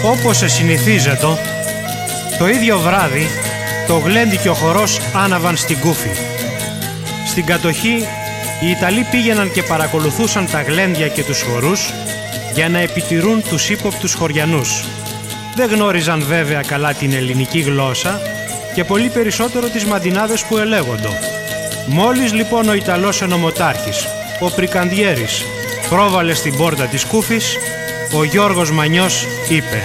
Όπως εσυνηθίζετο, το ίδιο βράδυ το γλέντι και ο χορός άναβαν στην Κούφη. Στην κατοχή οι Ιταλοί πήγαιναν και παρακολουθούσαν τα γλέντια και τους χορούς για να επιτηρούν τους ύποπτους χωριανούς. Δεν γνώριζαν βέβαια καλά την ελληνική γλώσσα και πολύ περισσότερο τις μαντινάδες που ελέγοντο. Μόλις λοιπόν ο Ιταλός ενομοτάρχης, ο Πρικαντιέρης, πρόβαλε στην πόρτα της Κούφης, ο Γιώργος Μανιός είπε: